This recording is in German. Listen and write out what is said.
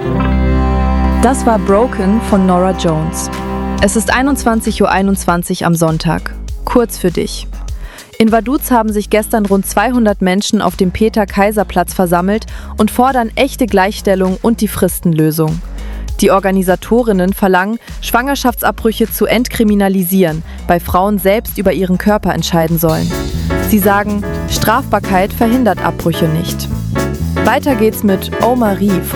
Das war Broken von Norah Jones. Es ist 21:21 Uhr am Sonntag. Kurz für dich. In Vaduz haben sich gestern rund 200 Menschen auf dem Peter-Kaiser-Platz versammelt und fordern echte Gleichstellung und die Fristenlösung. Die Organisatorinnen verlangen, Schwangerschaftsabbrüche zu entkriminalisieren, bei Frauen selbst über ihren Körper entscheiden sollen. Sie sagen, Strafbarkeit verhindert Abbrüche nicht. Weiter geht's mit Oh Marie